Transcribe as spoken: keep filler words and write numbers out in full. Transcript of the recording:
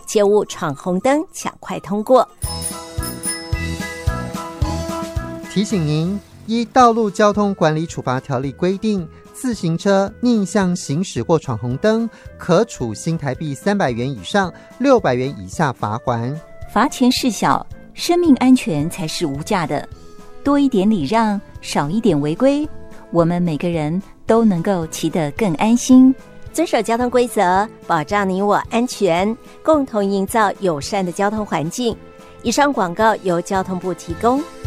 切勿闯红灯抢快通过。 提醒您，依《道路交通管理处罚条例》规定，自行车逆向行驶或闯红灯，可处新台币三百元以上六百元以下罚锾。 罚钱事小，生命安全才是无价的。多一点礼让，少一点违规，我们每个人都能够骑得更安心。 遵守交通规则，保障你我安全，共同营造友善的交通环境。以上广告由交通部提供。